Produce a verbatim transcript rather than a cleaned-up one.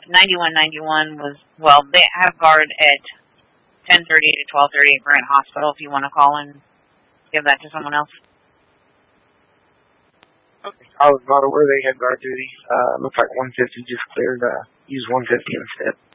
ninety-one ninety-one was, well, they have guard at ten thirty to twelve thirty at Grant Hospital if you want to call and give that to someone else. Okay. I was not aware they had guard duty. Uh, looks like one fifty just cleared, uh, use one fifty instead.